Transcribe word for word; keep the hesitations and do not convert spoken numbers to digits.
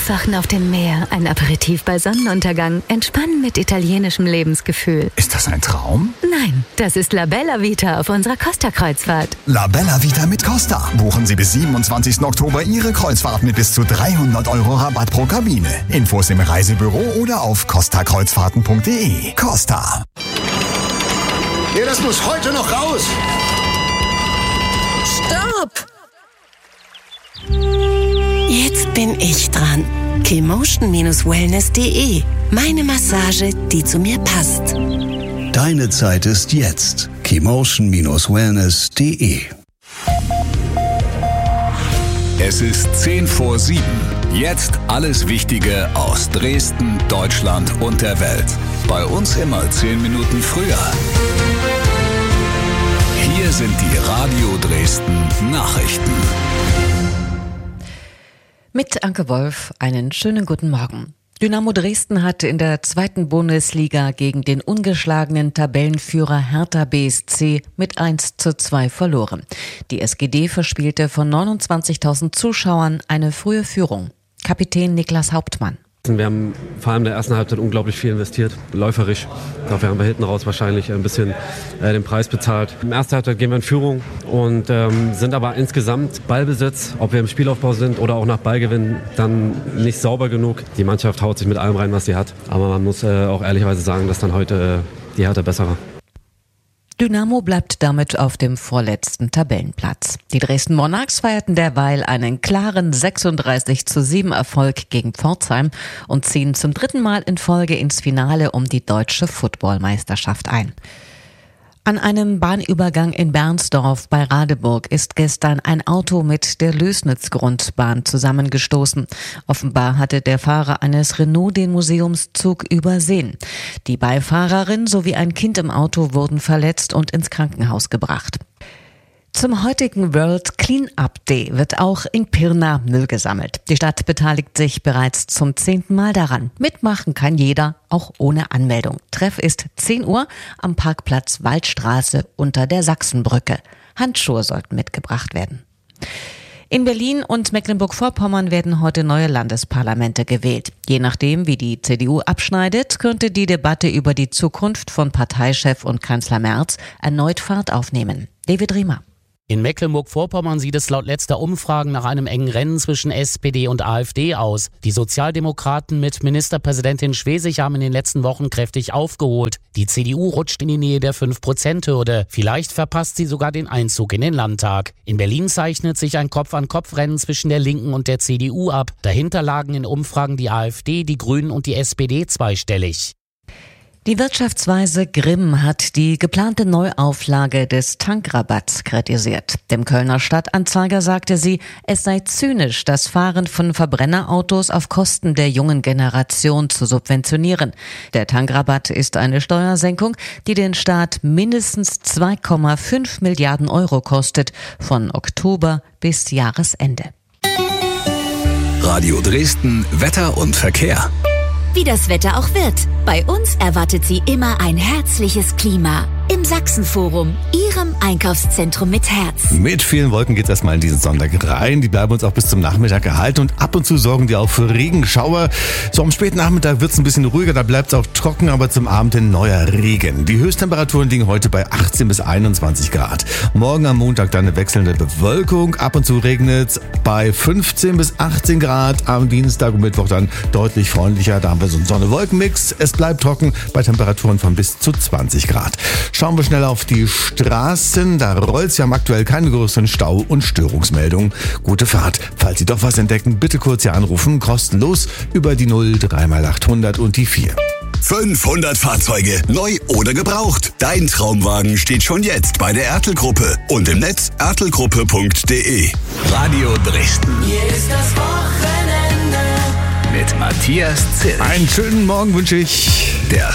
Aufwachen auf dem Meer, ein Aperitif bei Sonnenuntergang, Entspannen mit italienischem Lebensgefühl. Ist das ein Traum? Nein, das ist La Bella Vita auf unserer Costa-Kreuzfahrt. La Bella Vita mit Costa. Buchen Sie bis siebenundzwanzigsten Oktober Ihre Kreuzfahrt mit bis zu dreihundert Euro Rabatt pro Kabine. Infos im Reisebüro oder auf costa kreuzfahrten punkt de. Costa. Ja, das muss heute noch raus. Stopp! Jetzt bin ich dran. Kemotion Wellness punkt de. Meine Massage, die zu mir passt. Deine Zeit ist jetzt. Kemotion Wellness punkt de. Es ist zehn vor sieben. Jetzt alles Wichtige aus Dresden, Deutschland und der Welt. Bei uns immer zehn Minuten früher. Hier sind die Radio Dresden Nachrichten. Mit Anke Wolf, einen schönen guten Morgen. Dynamo Dresden hat in der zweiten Bundesliga gegen den ungeschlagenen Tabellenführer Hertha B S C mit eins zu zwei verloren. Die S G D verspielte von neunundzwanzigtausend Zuschauern eine frühe Führung. Kapitän Niklas Hauptmann. Wir haben vor allem in der ersten Halbzeit unglaublich viel investiert, läuferisch. Dafür haben wir hinten raus wahrscheinlich ein bisschen äh, den Preis bezahlt. Im ersten Halbzeit gehen wir in Führung und ähm, sind aber insgesamt Ballbesitz, ob wir im Spielaufbau sind oder auch nach Ballgewinn, dann nicht sauber genug. Die Mannschaft haut sich mit allem rein, was sie hat. Aber man muss äh, auch ehrlicherweise sagen, dass dann heute äh, die Hertha besser war. Dynamo bleibt damit auf dem vorletzten Tabellenplatz. Die Dresden Monarchs feierten derweil einen klaren sechsunddreißig zu sieben Erfolg gegen Pforzheim und ziehen zum dritten Mal in Folge ins Finale um die deutsche Footballmeisterschaft ein. An einem Bahnübergang in Bernsdorf bei Radeburg ist gestern ein Auto mit der Lößnitz-Grundbahn zusammengestoßen. Offenbar hatte der Fahrer eines Renault den Museumszug übersehen. Die Beifahrerin sowie ein Kind im Auto wurden verletzt und ins Krankenhaus gebracht. Zum heutigen World Clean-Up Day wird auch in Pirna Müll gesammelt. Die Stadt beteiligt sich bereits zum zehnten Mal daran. Mitmachen kann jeder, auch ohne Anmeldung. Treff ist zehn Uhr am Parkplatz Waldstraße unter der Sachsenbrücke. Handschuhe sollten mitgebracht werden. In Berlin und Mecklenburg-Vorpommern werden heute neue Landesparlamente gewählt. Je nachdem, wie die C D U abschneidet, könnte die Debatte über die Zukunft von Parteichef und Kanzler Merz erneut Fahrt aufnehmen. David Riemer. In Mecklenburg-Vorpommern sieht es laut letzter Umfragen nach einem engen Rennen zwischen S P D und AfD aus. Die Sozialdemokraten mit Ministerpräsidentin Schwesig haben in den letzten Wochen kräftig aufgeholt. Die C D U rutscht in die Nähe der fünf Prozent Hürde. Vielleicht verpasst sie sogar den Einzug in den Landtag. In Berlin zeichnet sich ein Kopf-an-Kopf-Rennen zwischen der Linken und der C D U ab. Dahinter lagen in Umfragen die AfD, die Grünen und die S P D zweistellig. Die Wirtschaftsweise Grimm hat die geplante Neuauflage des Tankrabatts kritisiert. Dem Kölner Stadtanzeiger sagte sie, es sei zynisch, das Fahren von Verbrennerautos auf Kosten der jungen Generation zu subventionieren. Der Tankrabatt ist eine Steuersenkung, die den Staat mindestens zwei Komma fünf Milliarden Euro kostet, von Oktober bis Jahresende. Radio Dresden, Wetter und Verkehr. Wie das Wetter auch wird. Bei uns erwartet Sie immer ein herzliches Klima. Im Sachsenforum, Ihrem Einkaufszentrum mit Herz. Mit vielen Wolken geht's erstmal in diesen Sonntag rein. Die bleiben uns auch bis zum Nachmittag erhalten und ab und zu sorgen die auch für Regenschauer. So am späten Nachmittag wird's ein bisschen ruhiger, da bleibt's auch trocken, aber zum Abend hin neuer Regen. Die Höchsttemperaturen liegen heute bei achtzehn bis einundzwanzig Grad. Morgen am Montag dann eine wechselnde Bewölkung. Ab und zu regnet's bei fünfzehn bis achtzehn Grad. Am Dienstag und Mittwoch dann deutlich freundlicher. Da haben wir so einen Sonne-Wolken-Mix. Es bleibt trocken bei Temperaturen von bis zu zwanzig Grad. Schauen wir schnell auf die Straßen. Da rollt's. Wir haben aktuell keine größeren Stau- und Störungsmeldungen. Gute Fahrt. Falls Sie doch was entdecken, bitte kurz hier anrufen. Kostenlos über die null drei mal achthundert und die vier. fünfhundert Fahrzeuge, neu oder gebraucht. Dein Traumwagen steht schon jetzt bei der Ertl-Gruppe und im Netz ertlgruppe punkt de. Radio Dresden. Hier ist das Wochenende mit Matthias Zilch. Einen schönen Morgen wünsche ich. Der